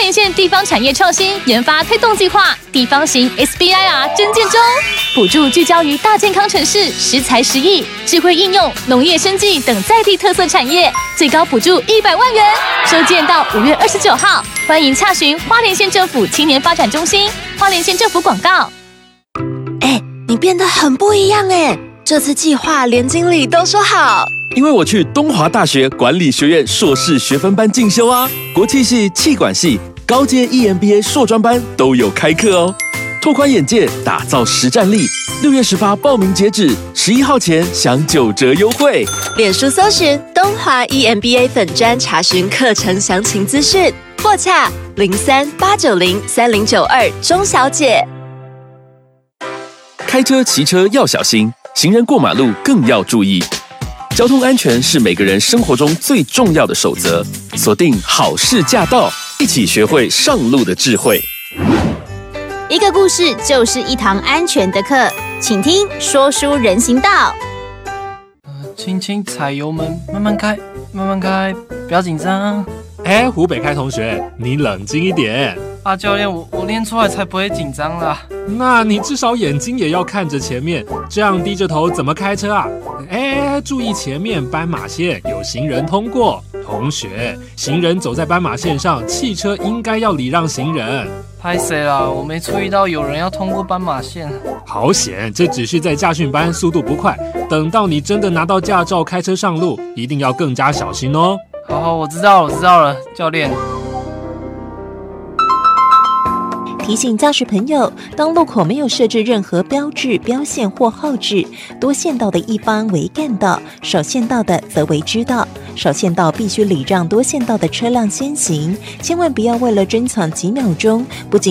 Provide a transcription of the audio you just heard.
莲县地方产业创新研发推动计划地方型 SBIR 征件中，补助聚焦于大健康城市、食材实益、智慧应用、农业生技等在地特色产业，最高补助100万元。收件到5月29号，欢迎洽询花莲县政府青年发展中心。花莲县政府广告。 你变得很不一样耶！这次计划连经理都说好。 因为我去东华大学管理学院硕士学分班进修啊，国际系、企管系、高阶 EMBA 硕专班都有开课哦，拓宽眼界，打造实战力。6月18报名截止，11号前享9折优惠。 脸书搜寻东华 EMBA 粉专查询课程详情资讯，或洽03-890-3092钟小姐。 开车、骑车要小心，行人过马路更要注意。交通安全是每个人生活中最重要的守则。锁定好事驾到，一起学会上路的智慧。 一个故事就是一堂安全的课，请听说书人行道。 轻轻踩油门，慢慢开，慢慢开，不要紧张。 湖北开同学，你冷静一点。 教练，我练出来才不会紧张啦。 那你至少眼睛也要看着前面，这样低着头怎么开车啊？注意前面斑马线有行人通过。同学，行人走在斑马线上，汽车应该要礼让行人。 拍谁啦？我没注意到有人要通过斑马线。 好险，这只是在驾训班，速度不快。等到你真的拿到驾照开车上路，一定要更加小心哦。 好，我知道了，教练。 提醒驾驶朋友，当路口没有设置任何标志、标线或号志，多线道的一方为干道，少线道的则为支道。少线道必须礼让多线道的车辆先行，千万不要为了争抢几秒钟，不仅